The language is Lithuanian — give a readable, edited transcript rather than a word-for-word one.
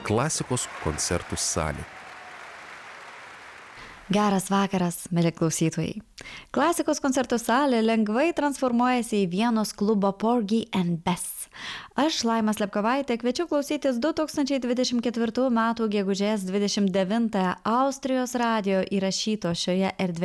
klasikos koncertų salė. Geras vakaras, mieli klausytojai. Klasikos koncertų salė lengvai transformuojasi į Vienos klubo Porgy and Bess. Aš, Laima Slepkovaitė, kviečiu klausytis 2024 m. gegužės 29 Austrijos radijo įrašyto šioje erdvėje